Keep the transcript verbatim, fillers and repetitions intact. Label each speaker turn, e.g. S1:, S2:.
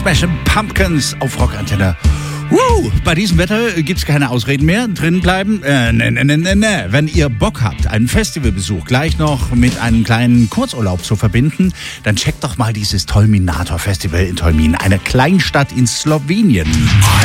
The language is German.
S1: Smashing Pumpkins auf Rockantenne. Uh, bei diesem Wetter gibt's keine Ausreden mehr. Drinnen bleiben? Äh, ne, ne, ne, ne, ne. Wenn ihr Bock habt, einen Festivalbesuch gleich noch mit einem kleinen Kurzurlaub zu verbinden, dann checkt doch mal dieses Tolminator Festival in Tolmin, eine Kleinstadt in Slowenien.